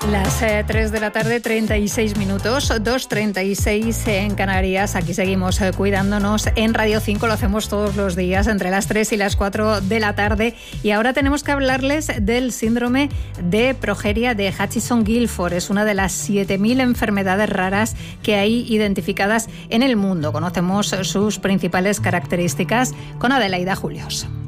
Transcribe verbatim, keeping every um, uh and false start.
Las eh, tres de la tarde, treinta y seis minutos, dos treinta y seis en Canarias. Aquí seguimos eh, cuidándonos en Radio cinco, lo hacemos todos los días entre las tres y las cuatro de la tarde. Y ahora tenemos que hablarles del síndrome de progeria de Hutchinson-Gilford. Es una de las siete mil enfermedades raras que hay identificadas en el mundo. Conocemos sus principales características con Adelaida Julios.